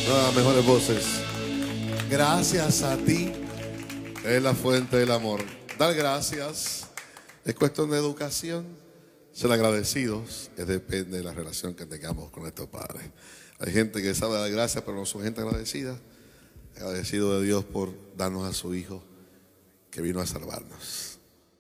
Una de las mejores voces. Gracias a ti es la fuente del amor. Dar gracias es cuestión de educación. Ser agradecidos depende de la relación que tengamos con nuestros padres. Hay gente que sabe dar gracias, pero no son gente agradecida. Agradecido de Dios por darnos a su Hijo que vino a salvarnos.